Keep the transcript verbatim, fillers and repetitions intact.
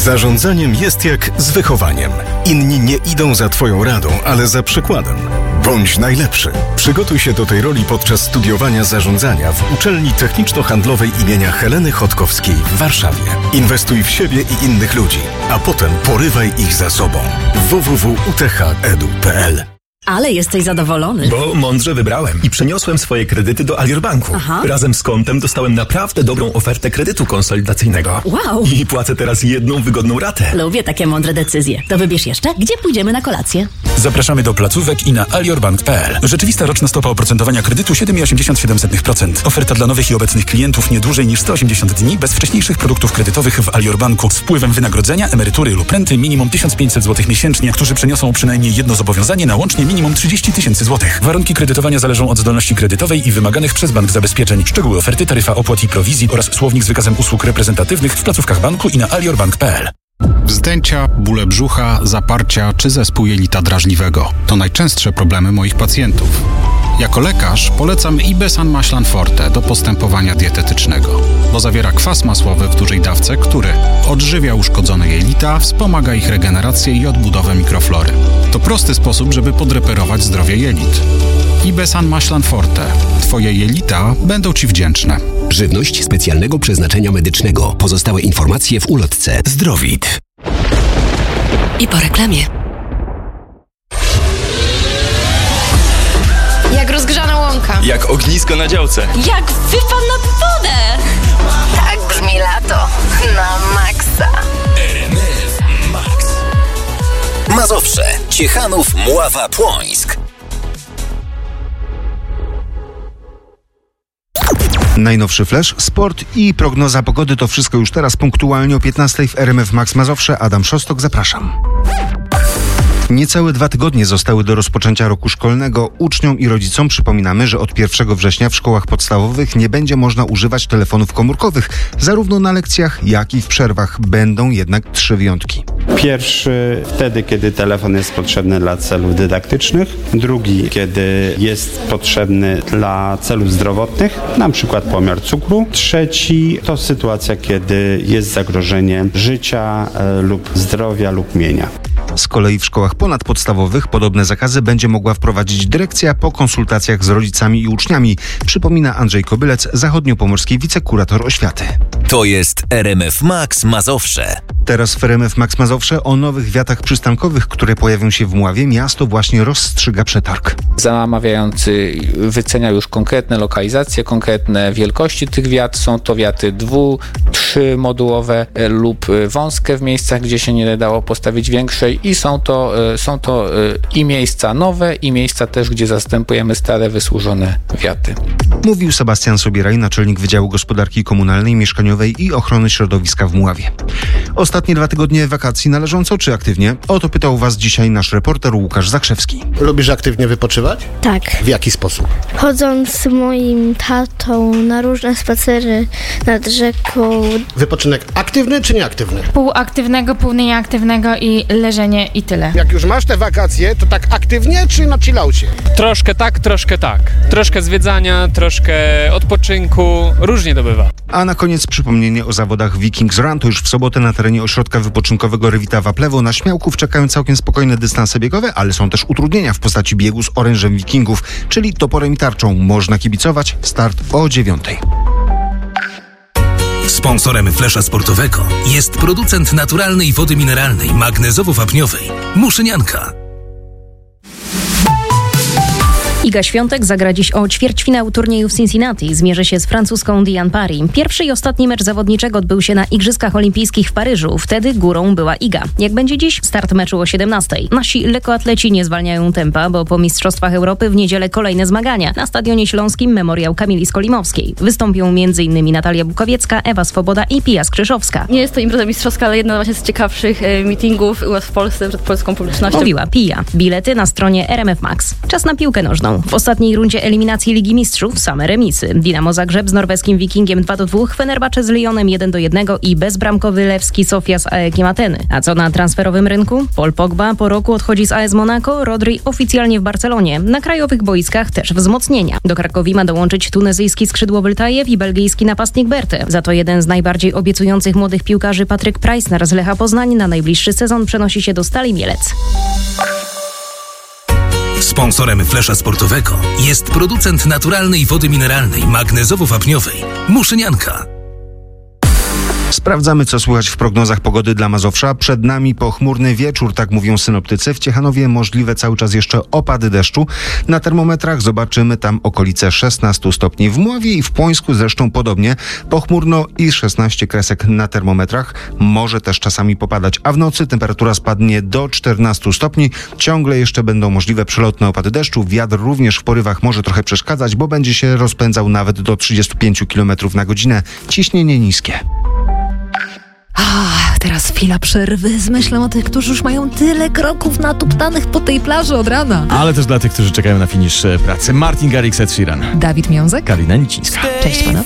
zarządzaniem jest jak z wychowaniem. Inni nie idą za Twoją radą, ale za przykładem. Bądź najlepszy. Przygotuj się do tej roli podczas studiowania zarządzania w Uczelni Techniczno-Handlowej imienia Heleny Chodkowskiej w Warszawie. Inwestuj w siebie i innych ludzi, a potem porywaj ich za sobą. w w w kropka u t h edu kropka p l Ale jesteś zadowolony. Bo mądrze wybrałem i przeniosłem swoje kredyty do Alior Banku. Aha. Razem z kontem dostałem naprawdę dobrą ofertę kredytu konsolidacyjnego. Wow. I płacę teraz jedną wygodną ratę. Lubię takie mądre decyzje. To wybierz jeszcze, gdzie pójdziemy na kolację. Zapraszamy do placówek i na alior bank kropka p l. Rzeczywista roczna stopa oprocentowania kredytu siedem przecinek osiemdziesiąt siedem procent. Oferta dla nowych i obecnych klientów nie dłużej niż sto osiemdziesiąt dni bez wcześniejszych produktów kredytowych w Alior Banku z wpływem wynagrodzenia, emerytury lub renty minimum tysiąc pięćset złotych miesięcznie, którzy przeniosą przynajmniej jedno zobowiązanie na łącznie minimum trzydzieści tysięcy złotych. Warunki kredytowania zależą od zdolności kredytowej i wymaganych przez bank zabezpieczeń. Szczegóły oferty, taryfa opłat i prowizji oraz słownik z wykazem usług reprezentatywnych w placówkach banku i na alior bank kropka p l. Wzdęcia, bóle brzucha, zaparcia czy zespół jelita drażliwego to najczęstsze problemy moich pacjentów. Jako lekarz polecam Ibesan Maślan Forte do postępowania dietetycznego, bo zawiera kwas masłowy w dużej dawce, który odżywia uszkodzone jelita, wspomaga ich regenerację i odbudowę mikroflory. To prosty sposób, żeby podreperować zdrowie jelit. Ibesan Maślan Forte. Twoje jelita będą Ci wdzięczne. Żywność specjalnego przeznaczenia medycznego. Pozostałe informacje w ulotce Zdrowit. I po reklamie. Jak rozgrzana łąka. Jak ognisko na działce. Jak wypad nad wodę. Tak brzmi lato. Na maksa. R M F Max. Mazowsze, Ciechanów, Mława, Płońsk. Najnowszy flash, sport i prognoza pogody to wszystko już teraz punktualnie o piętnastej w R M F Max Mazowsze. Adam Szostok, zapraszam. Niecałe dwa tygodnie zostały do rozpoczęcia roku szkolnego. Uczniom i rodzicom przypominamy, że od pierwszego września w szkołach podstawowych nie będzie można używać telefonów komórkowych, zarówno na lekcjach, jak i w przerwach. Będą jednak trzy wyjątki. Pierwszy wtedy, kiedy telefon jest potrzebny dla celów dydaktycznych. Drugi, kiedy jest potrzebny dla celów zdrowotnych, na przykład pomiar cukru. Trzeci to sytuacja, kiedy jest zagrożenie życia e, lub zdrowia lub mienia. Z kolei w szkołach ponadpodstawowych podobne zakazy będzie mogła wprowadzić dyrekcja po konsultacjach z rodzicami i uczniami, przypomina Andrzej Kobylec, zachodniopomorski wicekurator oświaty. To jest R M F Max Mazowsze. Teraz w R M F Max Mazowsze o nowych wiatach przystankowych, które pojawią się w Mławie. Miasto właśnie rozstrzyga przetarg. Zamawiający wycenia już konkretne lokalizacje, konkretne wielkości tych wiat. Są to wiaty dwu, trzymodułowe lub wąskie w miejscach, gdzie się nie dało postawić większej i są to, są to i miejsca nowe, i miejsca też, gdzie zastępujemy stare, wysłużone wiaty. Mówił Sebastian Sobieraj, naczelnik Wydziału Gospodarki Komunalnej, Mieszkaniowej i Ochrony Środowiska w Mławie. Ostatnie dwa tygodnie wakacji należąco czy aktywnie? O to pytał Was dzisiaj nasz reporter Łukasz Zakrzewski. Lubisz aktywnie wypoczywać? Tak. W jaki sposób? Chodząc z moim tatą na różne spacery nad rzeką. Wypoczynek aktywny czy nieaktywny? Pół aktywnego, pół nieaktywnego i leżenie i tyle. Jak już masz te wakacje, to tak aktywnie czy na chillaucie? Troszkę tak, troszkę tak. Troszkę zwiedzania, troszkę odpoczynku. Różnie to bywa. A na koniec przypomnienie o zawodach Vikings Run. To już w sobotę na terenie ośrodka wypoczynkowego Rewita Waplewo. Na śmiałków czekają całkiem spokojne dystanse biegowe, ale są też utrudnienia w postaci biegu z orężem Wikingów, czyli toporem i tarczą. Można kibicować. Start o dziewiątej. Sponsorem Flesza Sportowego jest producent naturalnej wody mineralnej magnezowo-wapniowej Muszynianka. Iga Świątek zagra dziś o ćwierćfinał turnieju w Cincinnati. Zmierzy się z francuską Diane Parry. Pierwszy i ostatni mecz zawodniczego odbył się na Igrzyskach Olimpijskich w Paryżu. Wtedy górą była Iga. Jak będzie dziś? Start meczu o siedemnastej. Nasi lekkoatleci nie zwalniają tempa, bo po Mistrzostwach Europy w niedzielę kolejne zmagania. Na Stadionie Śląskim memoriał Kamili Skolimowskiej. Wystąpią m.in. Natalia Bukowiecka, Ewa Swoboda i Pia Skrzyszowska. Nie jest to impreza mistrzowska, ale jedna właśnie z ciekawszych e, meetingów u nas w Polsce przed polską publicznością. Mówiła Pia. Bilety na stronie R M F Max. Czas na piłkę nożną. Lechią. W ostatniej rundzie eliminacji Ligi Mistrzów same remisy. Dinamo Zagrzeb z norweskim Wikingiem dwa do dwóch, Fenerbahce z Lyonem jeden do jednego i bezbramkowy Lewski Sofia z A E K Ateny. A co na transferowym rynku? Paul Pogba po roku odchodzi z A S Monaco, Rodri oficjalnie w Barcelonie. Na krajowych boiskach też wzmocnienia. Do Krakowi ma dołączyć tunezyjski skrzydłowy Ltajew i belgijski napastnik Berty. Za to jeden z najbardziej obiecujących młodych piłkarzy Patryk Preissner z Lecha Poznań na najbliższy sezon przenosi się do Stali Mielec. Sponsorem Flesza Sportowego jest producent naturalnej wody mineralnej magnezowo-wapniowej Muszynianka. Sprawdzamy, co słychać w prognozach pogody dla Mazowsza. Przed nami pochmurny wieczór, tak mówią synoptycy. W Ciechanowie możliwe cały czas jeszcze opady deszczu. Na termometrach zobaczymy tam okolice szesnaście stopni. W Mławie i w Płońsku zresztą podobnie. Pochmurno i szesnaście kresek na termometrach. Może też czasami popadać, a w nocy temperatura spadnie do czternastu stopni. Ciągle jeszcze będą możliwe przelotne opady deszczu. Wiatr również w porywach może trochę przeszkadzać, bo będzie się rozpędzał nawet do trzydziestu pięciu kilometrów na godzinę. Ciśnienie niskie. Ach, teraz chwila przerwy. Zmyślam o tych, którzy już mają tyle kroków natuptanych po tej plaży od rana. Ale też dla tych, którzy czekają na finisz pracy. Martin Garrix, Ed Sheeran. Dawid Miązek. Karina Nicińska. Cześć panowie.